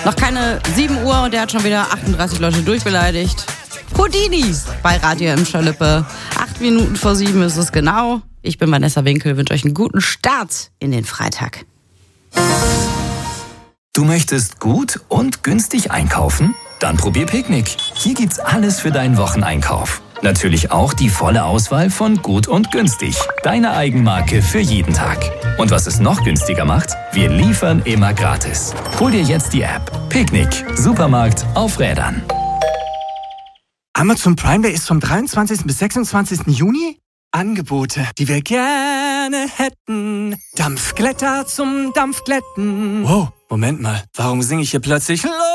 Noch keine 7 Uhr und der hat schon wieder 38 Leute durchbeleidigt. Houdini bei Radio M. Schalippe. 8 Minuten vor 7 ist es genau. Ich bin Vanessa Winkel, wünsche euch einen guten Start in den Freitag. Du möchtest gut und günstig einkaufen? Dann probier Picknick. Hier gibt's alles für deinen Wocheneinkauf. Natürlich auch die volle Auswahl von Gut und Günstig. Deine Eigenmarke für jeden Tag. Und was es noch günstiger macht? Wir liefern immer gratis. Hol dir jetzt die App. Picknick. Supermarkt auf Rädern. Amazon Prime Day ist vom 23. bis 26. Juni. Angebote, die wir gerne hätten. Dampfglätter zum Dampfglätten. Wow, Moment mal. Warum singe ich hier plötzlich